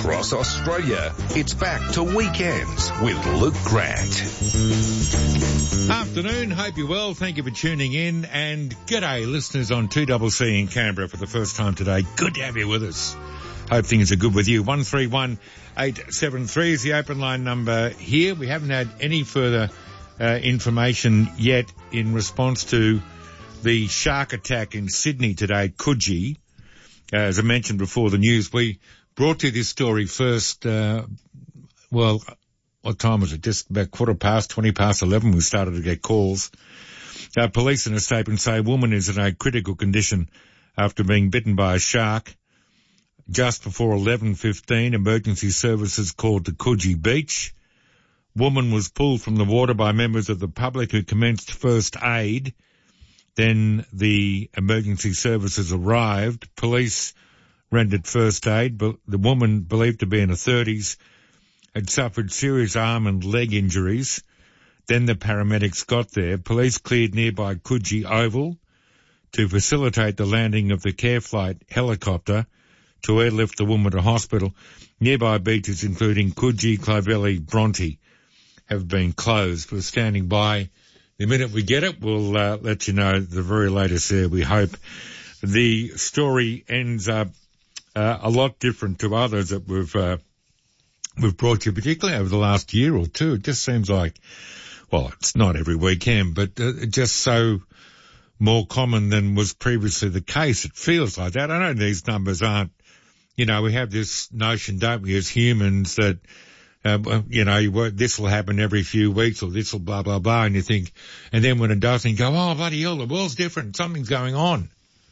across Australia. It's back to Weekends with Luke Grant. Afternoon, hope you're well. Thank you for tuning in, and g'day listeners on 2CC in Canberra for the first time today. Good to have you with us. Hope things are good with you. 131873 is the open line number here. We haven't had any further information yet in response to the shark attack in Sydney today, Coogee. As I mentioned before the news, we brought you this story first, what time was it? Just about 20 past 11 we started to get calls. Police in a statement say a woman is in a critical condition after being bitten by a shark. Just before 11:15, emergency services called to Coogee Beach. Woman was pulled from the water by members of the public who commenced first aid. Then the emergency services arrived. Police rendered first aid, but the woman, believed to be in her 30s, had suffered serious arm and leg injuries. Then the paramedics got there. Police cleared nearby Coogee Oval to facilitate the landing of the Care Flight helicopter to airlift the woman to hospital. Nearby beaches, including Coogee, Clovelly, Bronte, have been closed. We're standing by. The minute we get it, we'll let you know the very latest there, we hope. The story ends up a lot different to others that we've brought you, particularly over the last year or two. It just seems like, well, it's not every weekend, but just so more common than was previously the case. It feels like that. I know these numbers aren't, we have this notion, don't we, as humans that, this will happen every few weeks or this will blah, blah, blah. And you think, and then when it doesn't, you go, oh, bloody hell, the world's different. Something's going on.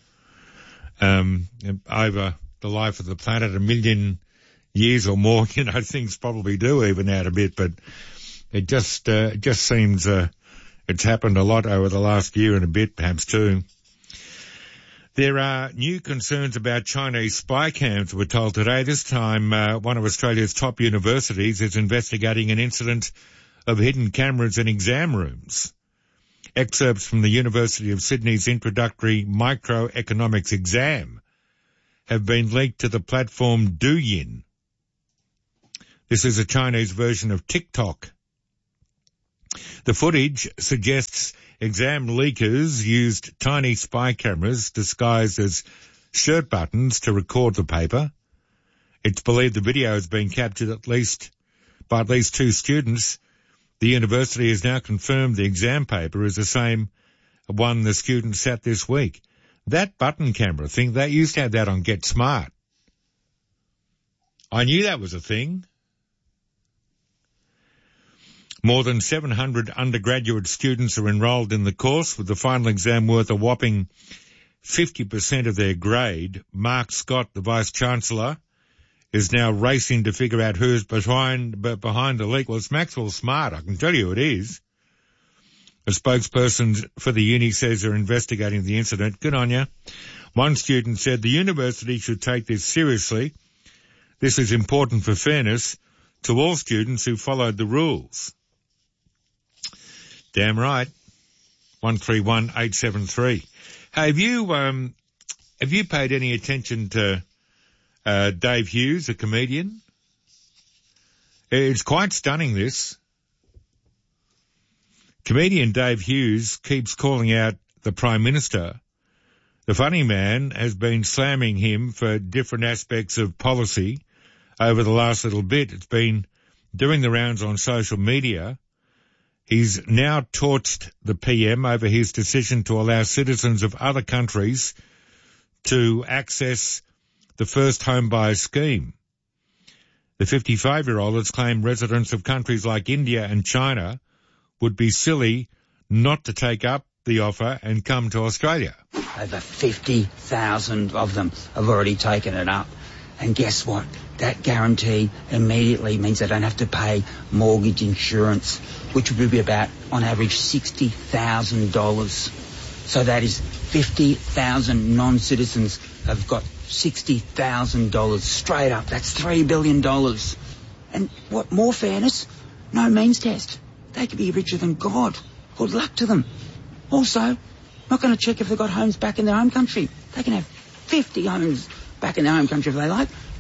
Over the life of the planet, 1 million years or more, things probably do even out a bit, but it just seems, it's happened a lot over the last year and a bit, perhaps too. There are new concerns about Chinese spy cams, we're told today. This time, one of Australia's top universities is investigating an incident of hidden cameras in exam rooms. Excerpts from the University of Sydney's introductory microeconomics exam have been leaked to the platform Douyin. This is a Chinese version of TikTok. The footage suggests exam leakers used tiny spy cameras disguised as shirt buttons to record the paper. It's believed the video has been captured by at least 2 students. The university has now confirmed the exam paper is the same one the students sat this week. That button camera thing, they used to have that on Get Smart. I knew that was a thing. More than 700 undergraduate students are enrolled in the course, with the final exam worth a whopping 50% of their grade. Mark Scott, the Vice-Chancellor, is now racing to figure out who's behind the leak. Well, it's Maxwell Smart, I can tell you it is. A spokesperson for the uni says they're investigating the incident. Good on you. One student said the university should take this seriously. This is important for fairness to all students who followed the rules. Damn right. 131873. Hey, have you paid any attention to Dave Hughes, a comedian? It's quite stunning, this. Comedian Dave Hughes keeps calling out the Prime Minister. The funny man has been slamming him for different aspects of policy over the last little bit. It's been doing the rounds on social media. He's now torched the PM over his decision to allow citizens of other countries to access the first home buyer scheme. The 55-year-old has claimed residents of countries like India and China would be silly not to take up the offer and come to Australia. Over 50,000 of them have already taken it up. And guess what? That guarantee immediately means they don't have to pay mortgage insurance, which would be about, on average, $60,000. So that is 50,000 non-citizens have got $60,000 straight up. That's $3 billion. And what more fairness? No means test. They could be richer than God. Good luck to them. Also, not going to check if they've got homes back in their home country. They can have 50 homes back in their home country if they like.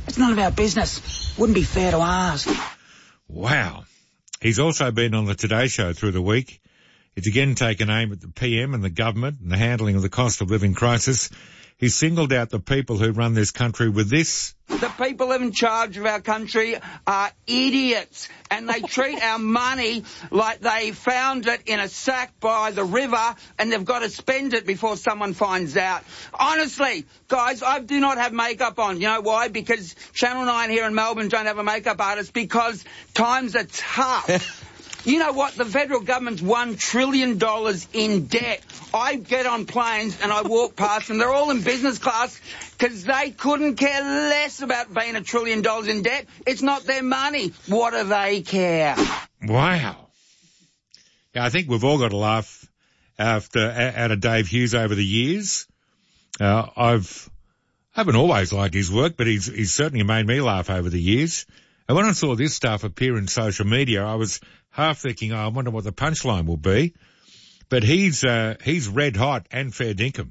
It's none of our business. Wouldn't be fair to ask. Wow. He's also been on the Today Show through the week. He's again taken aim at the PM and the government and the handling of the cost of living crisis. He singled out the people who run this country with this. The people in charge of our country are idiots, and they treat our money like they found it in a sack by the river and they've got to spend it before someone finds out. Honestly, guys, I do not have makeup on. You know why? Because Channel 9 here in Melbourne don't have a makeup artist, because times are tough. You know what? The federal government's $1 trillion in debt. I get on planes and I walk past them. They're all in business class because they couldn't care less about being $1 trillion in debt. It's not their money. What do they care? Wow. Yeah, I think we've all got a laugh out of Dave Hughes over the years. I haven't always liked his work, but he's certainly made me laugh over the years. And when I saw this stuff appear in social media, I was half thinking, I wonder what the punchline will be. But he's red hot and fair dinkum.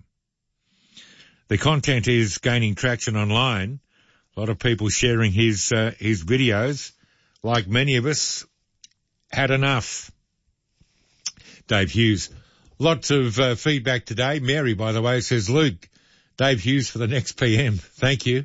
The content is gaining traction online. A lot of people sharing his videos. Like many of us, had enough. Dave Hughes. Lots of feedback today. Mary, by the way, says, Luke, Dave Hughes for the next PM. Thank you.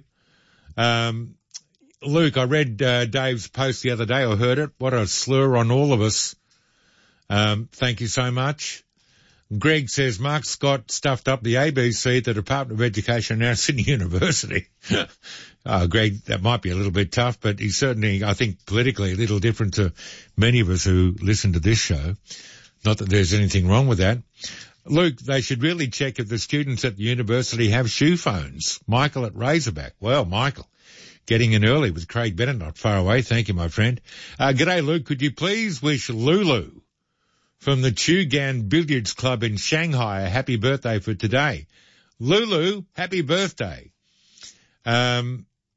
Luke, I read Dave's post the other day. I heard it. What a slur on all of us. Thank you so much. Greg says, Mark Scott stuffed up the ABC at the Department of Education now Sydney University. Greg, that might be a little bit tough, but he's certainly, I think, politically a little different to many of us who listen to this show. Not that there's anything wrong with that. Luke, they should really check if the students at the university have shoe phones. Michael at Razorback. Well, Michael, getting in early with Craig Bennett, not far away. Thank you, my friend. G'day, Luke. Could you please wish Lulu from the Chugan Billiards Club in Shanghai a happy birthday for today? Lulu, happy birthday. Are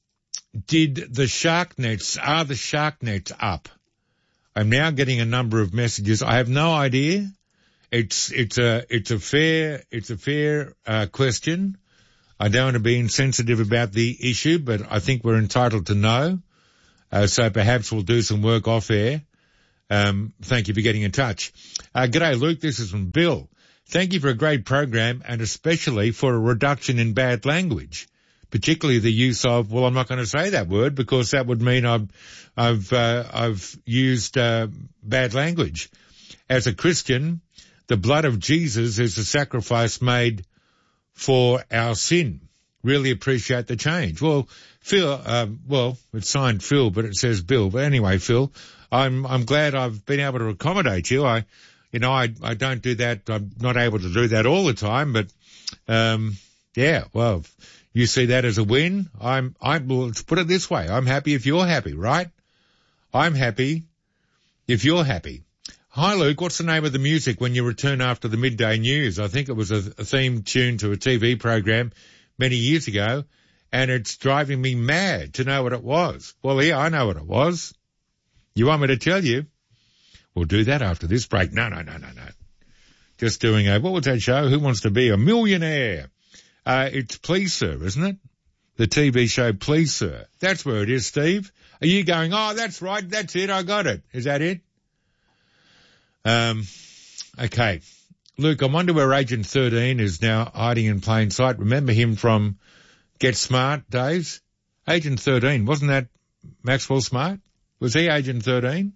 the shark nets up? I'm now getting a number of messages. I have no idea. It's a fair question. I don't want to be insensitive about the issue, but I think we're entitled to know. So perhaps we'll do some work off air. Thank you for getting in touch. G'day, Luke. This is from Bill. Thank you for a great program and especially for a reduction in bad language, particularly the use of, well, I'm not going to say that word because that would mean I've used bad language. As a Christian, the blood of Jesus is the sacrifice made for our sin. Really appreciate the change. Well, Phil, it's signed Phil, but it says Bill. But anyway, Phil, I'm glad I've been able to accommodate you. I don't do that. I'm not able to do that all the time, but, yeah, well, you see that as a win. Well, let's put it this way. I'm happy if you're happy, right? I'm happy if you're happy. Hi, Luke. What's the name of the music when you return after the midday news? I think it was a theme tune to a TV program many years ago, and it's driving me mad to know what it was. Well, yeah, I know what it was. You want me to tell you? We'll do that after this break. No. Just doing what was that show? Who Wants to Be a Millionaire? It's Please Sir, isn't it? The TV show Please Sir. That's where it is, Steve. Are you going, oh, that's right, that's it, I got it. Is that it? Okay. Luke, I wonder where Agent 13 is now hiding in plain sight. Remember him from Get Smart days? Agent 13, wasn't that Maxwell Smart? Was he Agent 13?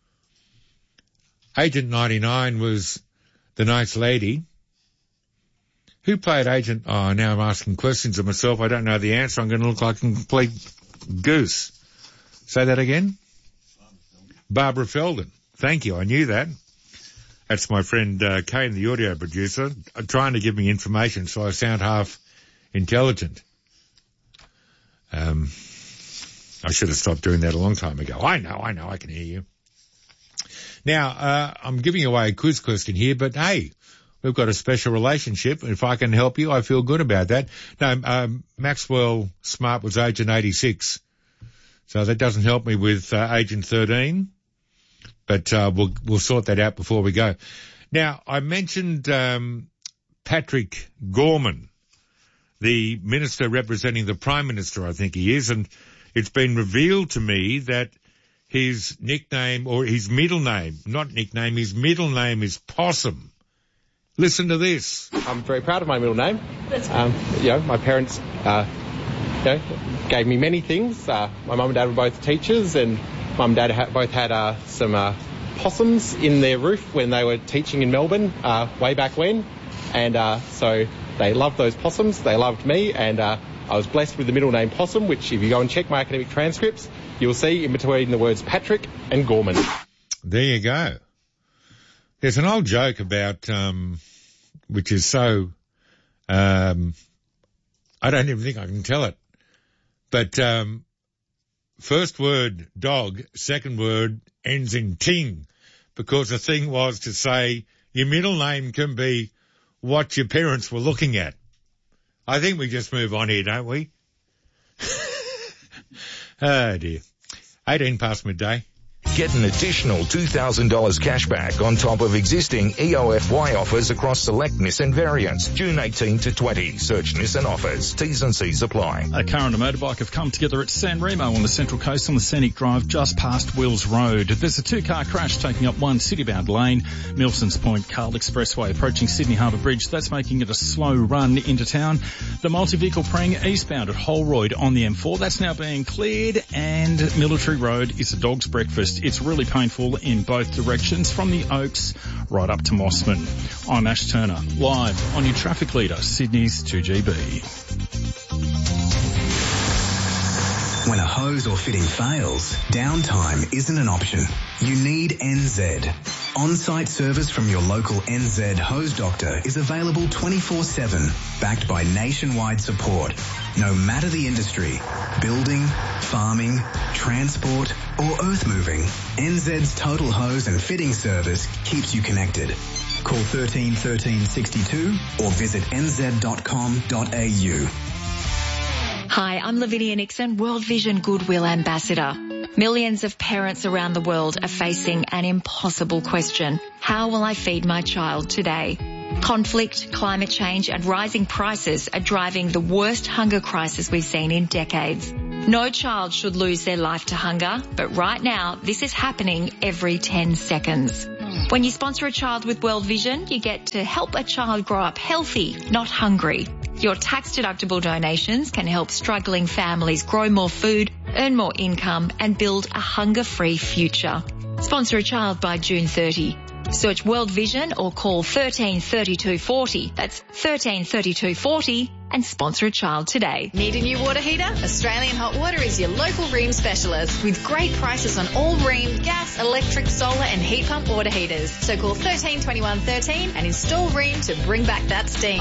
Agent 99 was the nice lady. Who played Agent... Oh, now I'm asking questions of myself. I don't know the answer. I'm going to look like a complete goose. Say that again? Barbara Feldon. Thank you. I knew that. That's my friend Kane, the audio producer, trying to give me information so I sound half intelligent. I should have stopped doing that a long time ago. I know, I can hear you. Now, I'm giving away a quiz question here, but hey, we've got a special relationship. If I can help you, I feel good about that. No, Maxwell Smart was Agent 86. So that doesn't help me with Agent 13. But we'll sort that out before we go. Now, I mentioned Patrick Gorman, the minister representing the Prime Minister, I think he is, and it's been revealed to me that his nickname, or his middle name, not nickname, his middle name is Possum. Listen to this. I'm very proud of my middle name. My parents, gave me many things. My mum and dad were both teachers, and mum and dad both had some possums in their roof when they were teaching in Melbourne way back when. And so they loved those possums. They loved me, and I was blessed with the middle name Possum, which if you go and check my academic transcripts, you'll see in between the words Patrick and Gorman. There you go. There's an old joke about, which is so, I don't even think I can tell it. But, first word dog, second word ends in ting, because the thing was to say your middle name can be what your parents were looking at. I think we just move on here, don't we? Oh dear. 18 past midday. Get an additional $2,000 cash back on top of existing EOFY offers across select Nissan variants. June 18 to 20. Search Nissan offers. T's and C's apply. A car and a motorbike have come together at San Remo on the Central Coast on the Scenic Drive just past Wills Road. There's a two-car crash taking up one city-bound lane. Milsons Point Carl Expressway approaching Sydney Harbour Bridge. That's making it a slow run into town. The multi-vehicle preying eastbound at Holroyd on the M4. That's now being cleared, and Military Road is a dog's breakfast. It's really painful in both directions from the Oaks right up to Mossman. I'm Ash Turner, live on your traffic leader, Sydney's 2GB. When a hose or fitting fails, downtime isn't an option. You need NZ. On-site service from your local NZ hose doctor is available 24/7, backed by nationwide support. No matter the industry, building, farming, transport or earth moving, NZ's total hose and fitting service keeps you connected. Call 13 13 62 or visit nz.com.au. Hi, I'm Lavinia Nixon, World Vision Goodwill Ambassador. Millions of parents around the world are facing an impossible question. How will I feed my child today? Conflict, climate change and rising prices are driving the worst hunger crisis we've seen in decades. No child should lose their life to hunger, but right now this is happening every 10 seconds. When you sponsor a child with World Vision, you get to help a child grow up healthy, not hungry. Your tax-deductible donations can help struggling families grow more food, earn more income and build a hunger-free future. Sponsor a child by June 30. Search World Vision or call 13 32 40. That's 13 32 40 and sponsor a child today. Need a new water heater? Australian Hot Water is your local Rheem specialist with great prices on all Rheem gas, electric, solar and heat pump water heaters. So call 13 21 13 and install Rheem to bring back that steam.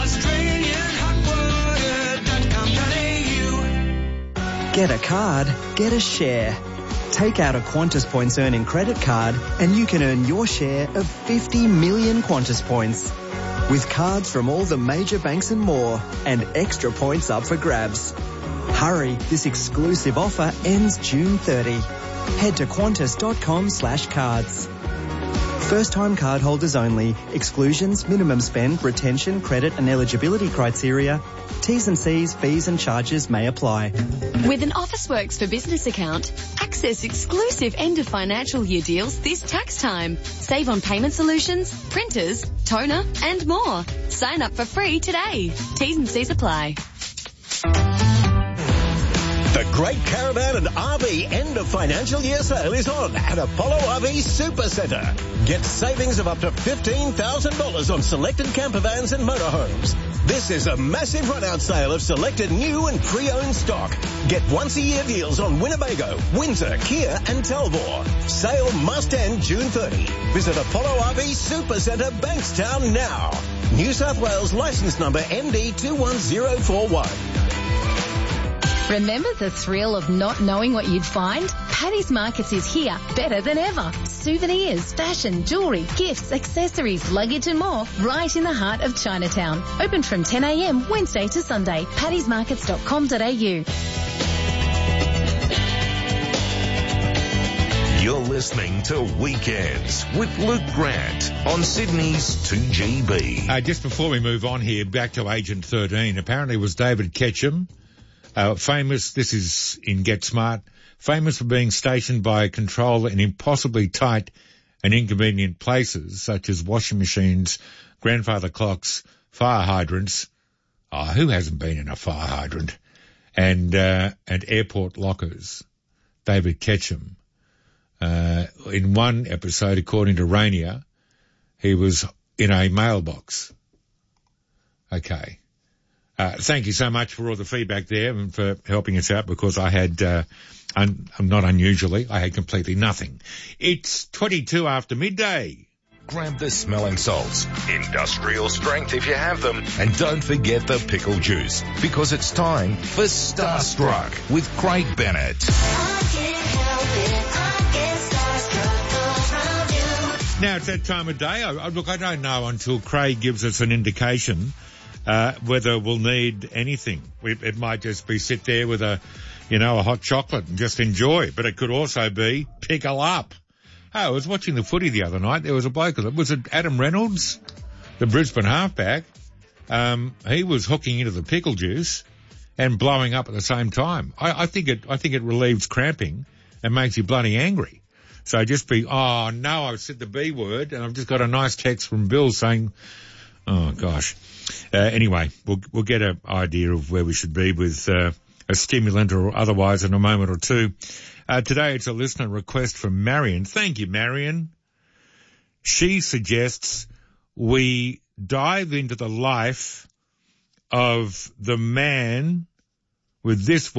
Get a card, get a share. Take out a Qantas Points earning credit card and you can earn your share of 50 million Qantas Points. With cards from all the major banks and more, and extra points up for grabs. Hurry, this exclusive offer ends June 30. Head to qantas.com/cards. First-time cardholders only. Exclusions, minimum spend, retention, credit and eligibility criteria. T's and C's, fees and charges may apply. With an Officeworks for Business account, access exclusive end of financial year deals this tax time. Save on payment solutions, printers, toner and more. Sign up for free today. T's and C's apply. The Great Caravan and RV end of financial year sale is on at Apollo RV Supercentre. Get savings of up to $15,000 on selected campervans and motorhomes. This is a massive run-out sale of selected new and pre-owned stock. Get once-a-year deals on Winnebago, Windsor, Kia and Talbot. Sale must end June 30. Visit Apollo RV Supercentre, Bankstown now. New South Wales licence number ND21041. Remember the thrill of not knowing what you'd find? Paddy's Markets is here, better than ever. Souvenirs, fashion, jewellery, gifts, accessories, luggage and more, right in the heart of Chinatown. Open from 10 a.m. Wednesday to Sunday. paddysmarkets.com.au. You're listening to Weekends with Luke Grant on Sydney's 2GB. Just before we move on here, back to Agent 13. Apparently it was David Ketchum Famous, this is in Get Smart, famous for being stationed by control in impossibly tight and inconvenient places such as washing machines, grandfather clocks, fire hydrants. Oh, who hasn't been in a fire hydrant? And airport lockers. David Ketchum. In one episode, according to Rainier, he was in a mailbox. Okay. Thank you so much for all the feedback there and for helping us out, because I had, not unusually, I had completely nothing. It's 22 after midday. Grab the smelling salts, industrial strength if you have them, and don't forget the pickle juice, because it's time for Starstruck with Craig Bennett. Now, it's that time of day. Look, I don't know until Craig gives us an indication whether we'll need anything. It might just be sit there with a hot chocolate and just enjoy. But it could also be pickle up. Oh, I was watching the footy the other night. There was a bloke, was it Adam Reynolds, the Brisbane halfback? He was hooking into the pickle juice and blowing up at the same time. I think it relieves cramping and makes you bloody angry. So just oh no, I've said the B word, and I've just got a nice text from Bill saying, oh gosh. Anyway, we'll get an idea of where we should be with a stimulant or otherwise in a moment or two. Today it's a listener request from Marion. Thank you, Marion. She suggests we dive into the life of the man with this